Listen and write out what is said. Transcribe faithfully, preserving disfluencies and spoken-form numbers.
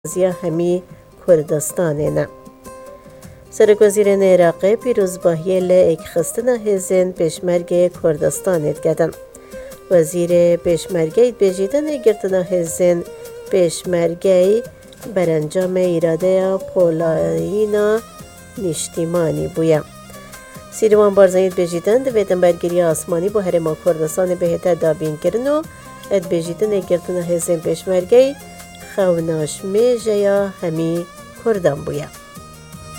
زیه همی کردستانه نه. سرکوزیرین عراقی پیروزباهی لیک خستن هزین پشمرگ کردستانت گدن. وزیر پشمرگی بجیدن گرتن هزین پشمرگی برانجام ایراده پولاینا نیشتیمانی بویا. سیروان بارزانیت بجیدن دویدن برگیری آسمانی با هرما کردستان بهتر دابین کرنو اد بجیدن گرتن هزین پشمرگی خوناش میجه یا همی کردان بویا.